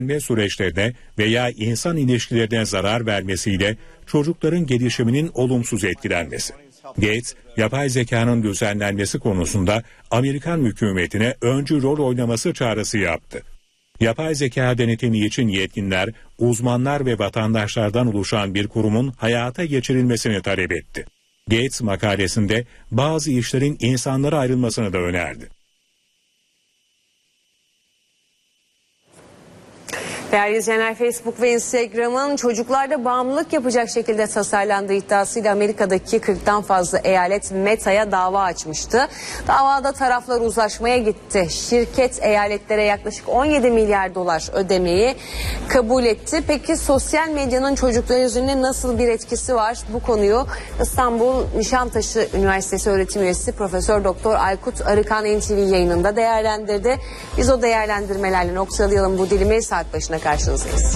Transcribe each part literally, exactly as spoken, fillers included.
ve süreçlerine veya insan ilişkilerine zarar vermesiyle çocukların gelişiminin olumsuz etkilenmesi. Gates, yapay zekanın düzenlenmesi konusunda Amerikan hükümetine öncü rol oynaması çağrısı yaptı. Yapay zeka denetimi için yetkinler, uzmanlar ve vatandaşlardan oluşan bir kurumun hayata geçirilmesini talep etti. Gates makalesinde bazı işlerin insanlara ayrılmasını da önerdi. Değerli izleyenler, Facebook ve Instagram'ın çocuklarda bağımlılık yapacak şekilde tasarlandığı iddiasıyla Amerika'daki kırktan fazla eyalet Meta'ya dava açmıştı. Davada taraflar uzlaşmaya gitti. Şirket eyaletlere yaklaşık on yedi milyar dolar ödemeyi kabul etti. Peki sosyal medyanın çocuklar üzerine nasıl bir etkisi var? Bu konuyu İstanbul Nişantaşı Üniversitesi öğretim üyesi Profesör Doktor Aykut Arıkan N T V yayınında değerlendirdi. Biz o değerlendirmelerle noktalayalım bu dilimi, saat başına karşınızdayız.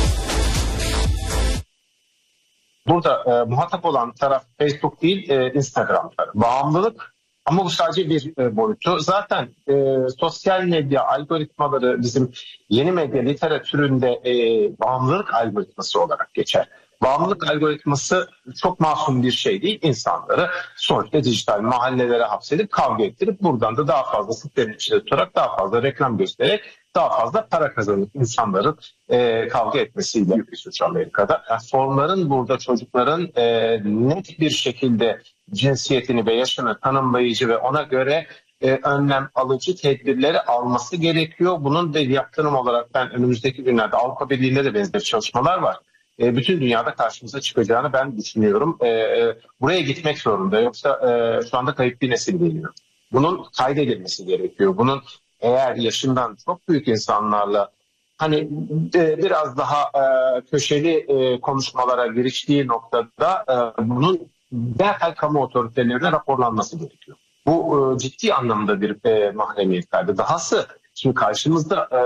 Burada e, muhatap olan taraf Facebook değil, e, Instagram tarafı. Bağımlılık, ama bu sadece bir e, boyutu. Zaten e, sosyal medya algoritmaları bizim yeni medya literatüründe e, bağımlılık algoritması olarak geçer. Bağımlılık algoritması çok masum bir şey değil. İnsanları sonuçta dijital mahallelere hapsedip kavga ettirip buradan da daha fazla sitelerin içinde tutarak daha fazla reklam göstererek daha fazla para kazanıp insanların e, kavga etmesiyle büyük bir suç Amerika'da. Yani formların burada çocukların e, net bir şekilde cinsiyetini ve yaşını tanımlayıcı ve ona göre e, önlem alıcı tedbirleri alması gerekiyor. Bunun da yaptırım olarak ben önümüzdeki günlerde Avrupa Birliği'nde de benzer çalışmalar var. E, bütün dünyada karşımıza çıkacağını ben düşünüyorum. E, e, buraya gitmek zorunda, yoksa e, şu anda kayıp bir nesil geliyor. Bunun kaydedilmesi gerekiyor. Bunun eğer yaşından çok büyük insanlarla hani e, biraz daha e, köşeli e, konuşmalara giriştiği noktada e, bunun derhal kamu otoritelerine raporlanması gerekiyor. Bu e, ciddi anlamda bir e, mahremiyet kaybı. Dahası şimdi karşımızda e,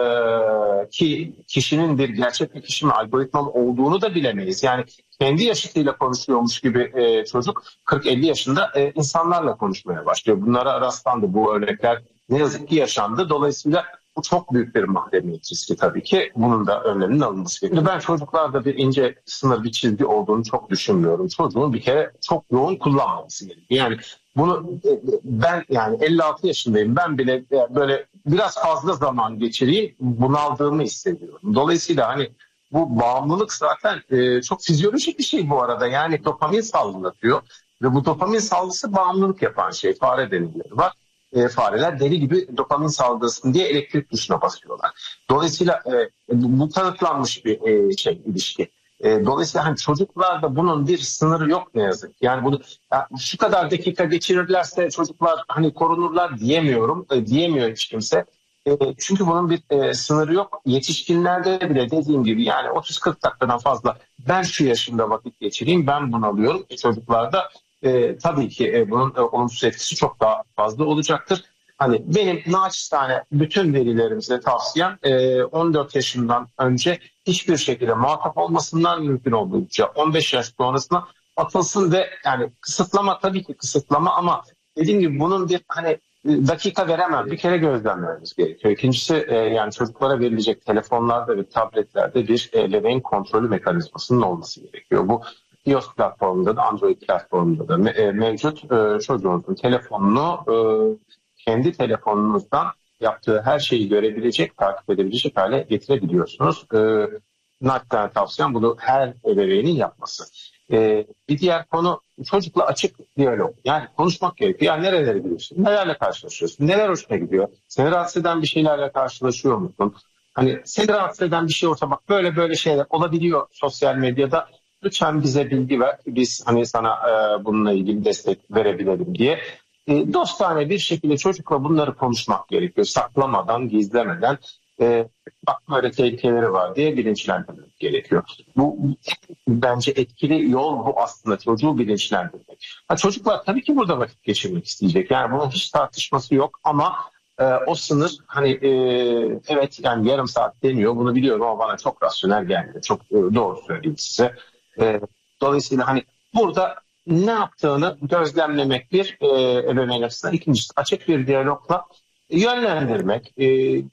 ki kişinin bir gerçek bir kişi mi, algoritma mı olduğunu da bilemeyiz. Yani kendi yaşıtıyla konuşuyormuş gibi e, çocuk kırk elli yaşında e, insanlarla konuşmaya başlıyor. Bunlara rastlandı, bu örnekler ne yazık ki yaşandı. Dolayısıyla bu çok büyük bir mahremiyet riski tabii ki. Bunun da önleminin alınması gerekiyor. Ben çocuklarda bir ince sınır, bir çizgi olduğunu çok düşünmüyorum. Çocuğun bir kere çok yoğun kullanmaması gerekiyor. Yani bunu ben yani elli altı yaşındayım. Ben bile böyle biraz fazla zaman geçireyim, bunaldığımı hissediyorum. Dolayısıyla hani bu bağımlılık zaten e, çok fizyolojik bir şey bu arada. Yani dopamin salgılatıyor ve bu dopamin salgısı bağımlılık yapan şey. Fare deneyleri var. E, fareler deli gibi dopamin salgılasın diye elektrik tuşuna basıyorlar. Dolayısıyla e, bu kanıtlanmış bir e, şey ilişki. E, dolayısıyla hani çocuklarda bunun bir sınırı yok ne yazık. Yani bunu ya, şu kadar dakika geçirirlerse çocuklar hani korunurlar diyemiyorum, e, diyemiyor hiç kimse. E, çünkü bunun bir e, sınırı yok. Yetişkinlerde bile dediğim gibi yani otuz kırk dakikadan fazla ben şu yaşımda vakit geçireyim, ben bunalıyorum. E, çocuklarda e, tabii ki e, bunun e, olumsuz etkisi çok daha fazla olacaktır. Hani benim naçizane bütün velilerimize tavsiyem e, on dört yaşından önce hiçbir şekilde muhatap olmasınlar, mümkün olduğunca on beş yaş sonrasına atılsın ve yani kısıtlama tabii ki kısıtlama, ama dediğim gibi bunun bir hani dakika veremem, bir kere gözlemlememiz gerekiyor. İkincisi e, yani çocuklara verilecek telefonlarda ve tabletlerde bir ebeveyn kontrolü mekanizmasının olması gerekiyor. Bu iOS platformunda da Android platformunda da me- mevcut. E, çocuğunuzun telefonunu e, kendi telefonunuzdan yaptığı her şeyi görebilecek, takip edebilecek hale getirebiliyorsunuz. Ee, naçizane tavsiyem bunu her ebeveynin yapması. Ee, bir diğer konu çocukla açık diyalog. Yani konuşmak gerekiyor. Yani nerelere gidiyorsun? Nelerle karşılaşıyorsun? Neler hoşuna gidiyor? Seni rahatsız eden bir şeylerle karşılaşıyor musun? Hani seni rahatsız eden bir şey olsa bak böyle böyle şeyler olabiliyor sosyal medyada. Lütfen bize bilgi ver. Biz hani sana e, bununla ilgili destek verebilelim diye. E, dostane bir şekilde çocukla bunları konuşmak gerekiyor. Saklamadan, gizlemeden e, bak böyle tehlikeleri var diye bilinçlendirmek gerekiyor. Bu bence etkili yol bu aslında, çocuğu bilinçlendirmek. Ha, çocuklar tabii ki burada vakit geçirmek isteyecek. Yani bunun hiç tartışması yok, ama e, o sınır hani e, evet yani yarım saat deniyor, bunu biliyorum ama bana çok rasyonel geldi. Çok e, doğru söyleyeyim size. E, dolayısıyla hani burada ne yaptığını gözlemlemek bir e, ebeveyn açısından. İkincisi açık bir diyalogla yönlendirmek. E,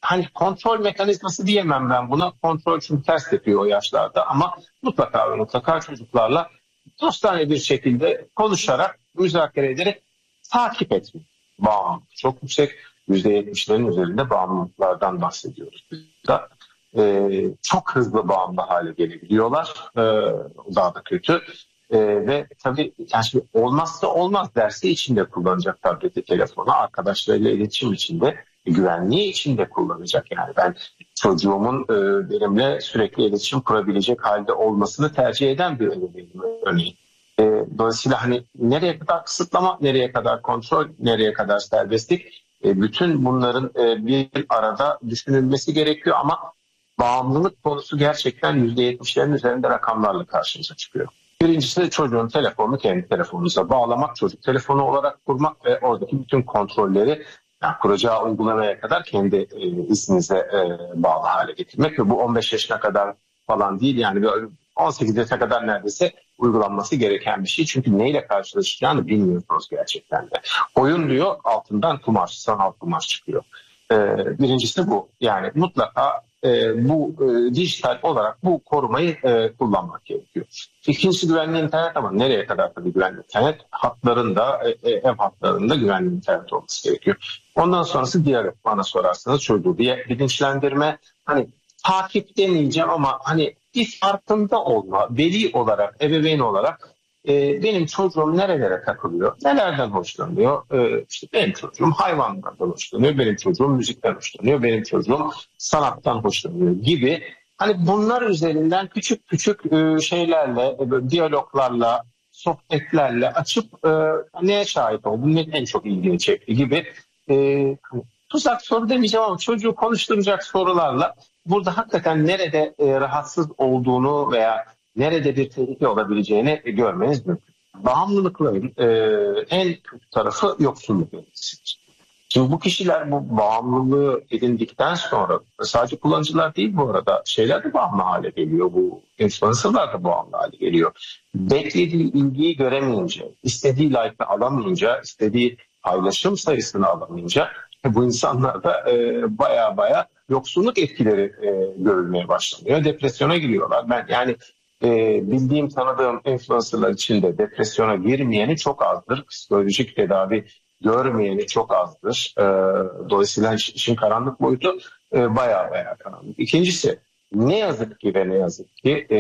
hani kontrol mekanizması diyemem ben buna. Kontrol çünkü ters yapıyor o yaşlarda ama mutlaka ve mutlaka çocuklarla dostane bir şekilde konuşarak, müzakere ederek takip etmek. Bağımlılık çok yüksek. yüzde yetmişlerin üzerinde bağımlılıklardan bahsediyoruz. Da, e, çok hızlı bağımlı hale gelebiliyorlar. E, daha da kötü. E, ve tabii yani şimdi olmazsa olmaz dersi içinde kullanacak tableti, telefonu, arkadaşlarıyla iletişim içinde, güvenliği içinde kullanacak. Yani ben çocuğumun e, benimle sürekli iletişim kurabilecek halde olmasını tercih eden bir öğretmenim örneğin. E, dolayısıyla hani nereye kadar kısıtlama, nereye kadar kontrol, nereye kadar serbestlik, e, bütün bunların e, bir arada düşünülmesi gerekiyor ama bağımlılık konusu gerçekten yüzde yetmişlerin üzerinde rakamlarla karşımıza çıkıyor. Birincisi çocuğun telefonunu kendi telefonunuza bağlamak, çocuk telefonu olarak kurmak ve oradaki bütün kontrolleri yani kuracağı uygulamaya kadar kendi e, izninize e, bağlı hale getirmek ve bu on beş yaşına kadar falan değil yani on sekiz yaşına kadar neredeyse uygulanması gereken bir şey. Çünkü neyle karşılaşacağını bilmiyorsunuz gerçekten de. Oyun diyor altından kumar, sanal kumar çıkıyor. Ee, birincisi bu. Yani mutlaka e, bu e, dijital olarak bu korumayı e, kullanmak gerekiyor. İkincisi güvenli internet ama nereye kadar tabii güvenli internet? Hatlarında, e, ev hatlarında güvenli internet olması gerekiyor. Ondan sonrası diğer bana sorarsanız çocuğu bir bilinçlendirme. Hani takip demeyeceğim ama hani bir farkında olma, veli olarak, ebeveyn olarak e, benim çocuğum nerelere takılıyor, nelerden hoşlanıyor? E, işte benim çocuğum hayvanlardan hoşlanıyor, benim çocuğum müzikten hoşlanıyor, benim çocuğum sanattan hoşlanıyor gibi. Hani bunlar üzerinden küçük küçük e, şeylerle, e, diyaloglarla, sohbetlerle açıp e, neye şahit oldum, ne en çok ilgini çekti gibi. E, tuzak soru demeyeceğim ama çocuğu konuşturacak sorularla burada hakikaten nerede e, rahatsız olduğunu veya nerede bir tehlike olabileceğini e, görmeniz mümkün. Bağımlılıkların e, en kötü tarafı yoksulluk yöneticisi. Şimdi bu kişiler bu bağımlılığı edindikten sonra sadece kullanıcılar değil bu arada şeyler de bağımlı hale geliyor. Bu influencerlar da bağımlı hale geliyor. Beklediği ilgiyi göremeyince, istediği like'ı alamayınca, istediği paylaşım sayısını alamayınca bu insanlar da e, baya baya yoksulluk etkileri e, görülmeye başlanıyor. Depresyona giriyorlar. Ben yani e, bildiğim, tanıdığım influencerlar için de depresyona girmeyeni çok azdır. Psikolojik tedavi görmeyeni çok azdır. E, dolayısıyla işin karanlık boyutu e, baya baya karanlık. İkincisi ne yazık ki ve ne yazık ki e,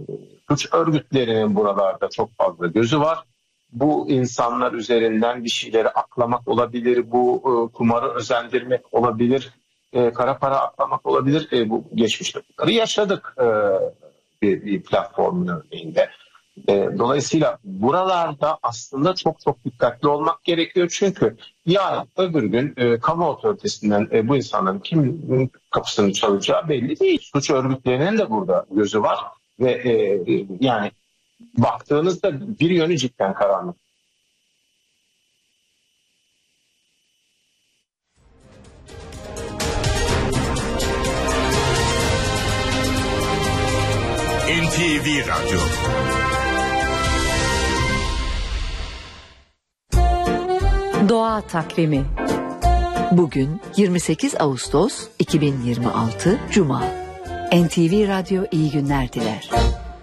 suç örgütlerinin buralarda çok fazla gözü var. Bu insanlar üzerinden bir şeyleri aklamak olabilir, bu e, kumarı özendirmek olabilir, e, kara para aklamak olabilir. E, bu geçmişte bunları yaşadık e, bir, bir platformun örneğinde. E, dolayısıyla buralarda aslında çok çok dikkatli olmak gerekiyor. Çünkü yarın öbür gün e, kamu otoritesinden e, bu insanların kimin kapısını çalacağı belli değil. Suç örgütlerinin de burada gözü var ve e, yani baktığınızda bir yönü cidden karanlık. N T V Radyo. Doğa Takvimi. Bugün yirmi sekiz Ağustos iki bin yirmi altı Cuma. N T V Radyo iyi günler diler.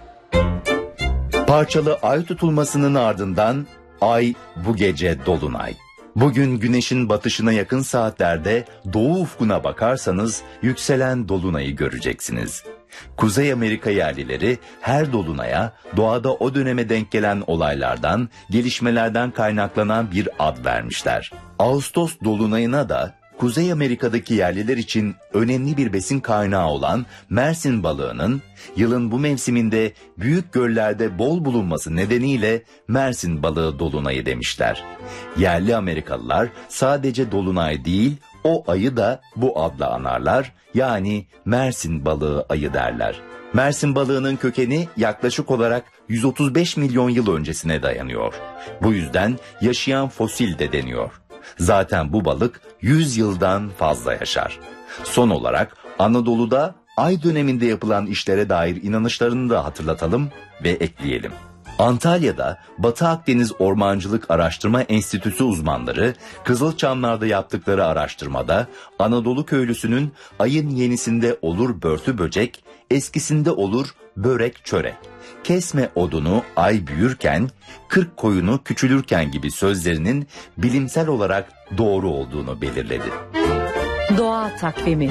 Parçalı ay tutulmasının ardından ay bu gece dolunay. Bugün güneşin batışına yakın saatlerde doğu ufkuna bakarsanız yükselen dolunayı göreceksiniz. Kuzey Amerika yerlileri her dolunaya doğada o döneme denk gelen olaylardan, gelişmelerden kaynaklanan bir ad vermişler. Ağustos dolunayına da Kuzey Amerika'daki yerliler için önemli bir besin kaynağı olan Mersin balığının yılın bu mevsiminde büyük göllerde bol bulunması nedeniyle Mersin balığı dolunayı demişler. Yerli Amerikalılar sadece dolunay değil, o ayı da bu adla anarlar, yani Mersin balığı ayı derler. Mersin balığının kökeni yaklaşık olarak yüz otuz beş milyon yıl öncesine dayanıyor. Bu yüzden yaşayan fosil de deniyor. Zaten bu balık yüz yıldan fazla yaşar. Son olarak Anadolu'da ay döneminde yapılan işlere dair inanışlarını da hatırlatalım ve ekleyelim. Antalya'da Batı Akdeniz Ormancılık Araştırma Enstitüsü uzmanları Kızılçamlar'da yaptıkları araştırmada Anadolu köylüsünün ayın yenisinde olur börtü böcek, eskisinde olur börek çörek, kesme odunu ay büyürken, kırk koyunu küçülürken gibi sözlerinin bilimsel olarak doğru olduğunu belirledi. Doğa takvimi.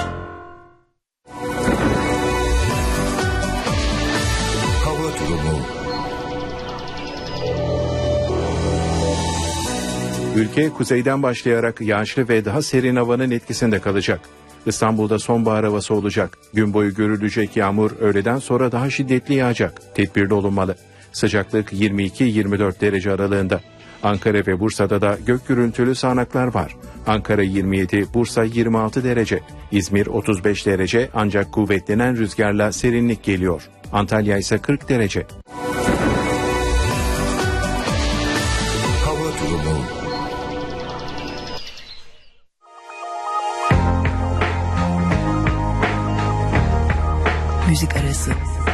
Hava durumu. Ülke kuzeyden başlayarak yağışlı ve daha serin havanın etkisinde kalacak. İstanbul'da sonbahar havası olacak. Gün boyu görülecek yağmur öğleden sonra daha şiddetli yağacak. Tedbirli olunmalı. Sıcaklık yirmi iki yirmi dört derece aralığında. Ankara ve Bursa'da da gök gürültülü sağanaklar var. Ankara yirmi yedi, Bursa yirmi altı derece. İzmir otuz beş derece ancak kuvvetlenen rüzgarla serinlik geliyor. Antalya ise kırk derece. Hava durumu. Müzik arası.